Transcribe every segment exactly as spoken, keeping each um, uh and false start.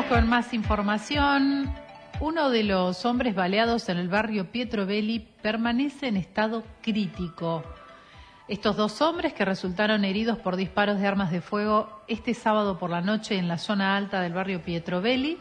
con más información. Uno de los hombres baleados en el barrio Pietro Belli permanece en estado crítico. Estos dos hombres, que resultaron heridos por disparos de armas de fuego este sábado por la noche en la zona alta del barrio Pietro Belli,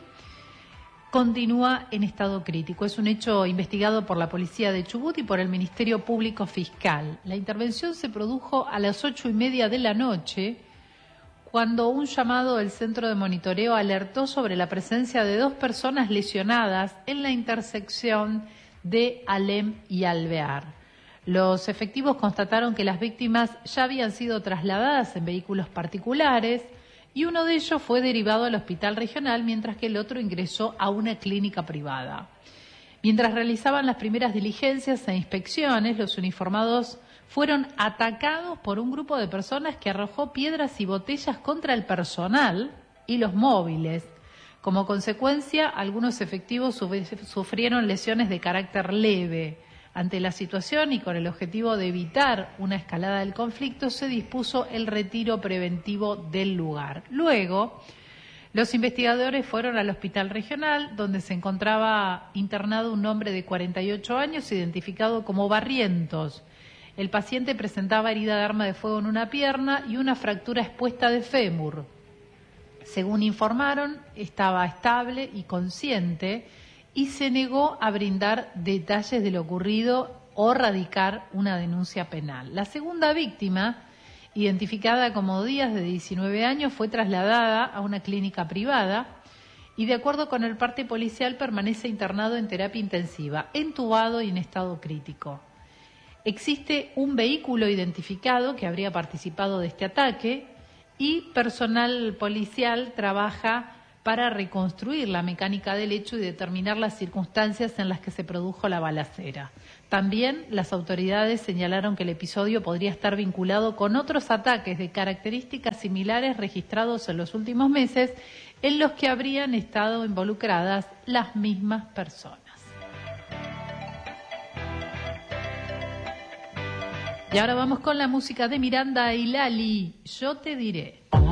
continúa en estado crítico. Es un hecho investigado por la policía de Chubut y por el Ministerio Público Fiscal. La intervención se produjo a las ocho y media de la noche, cuando un llamado del centro de monitoreo alertó sobre la presencia de dos personas lesionadas en la intersección de Alem y Alvear. Los efectivos constataron que las víctimas ya habían sido trasladadas en vehículos particulares y uno de ellos fue derivado al hospital regional, mientras que el otro ingresó a una clínica privada. Mientras realizaban las primeras diligencias e inspecciones, los uniformados fueron atacados por un grupo de personas que arrojó piedras y botellas contra el personal y los móviles. Como consecuencia, algunos efectivos sufrieron lesiones de carácter leve. Ante la situación y con el objetivo de evitar una escalada del conflicto, se dispuso el retiro preventivo del lugar. Luego, los investigadores fueron al hospital regional, donde se encontraba internado un hombre de cuarenta y ocho años, identificado como Barrientos. El paciente presentaba herida de arma de fuego en una pierna y una fractura expuesta de fémur. Según informaron, estaba estable y consciente y se negó a brindar detalles de lo ocurrido o radicar una denuncia penal. La segunda víctima, identificada como Díaz, de diecinueve años, fue trasladada a una clínica privada y, de acuerdo con el parte policial, permanece internado en terapia intensiva, entubado y en estado crítico. Existe un vehículo identificado que habría participado de este ataque y personal policial trabaja para reconstruir la mecánica del hecho y determinar las circunstancias en las que se produjo la balacera. También las autoridades señalaron que el episodio podría estar vinculado con otros ataques de características similares registrados en los últimos meses, en los que habrían estado involucradas las mismas personas. Y ahora vamos con la música de Miranda y Lali, Yo te diré.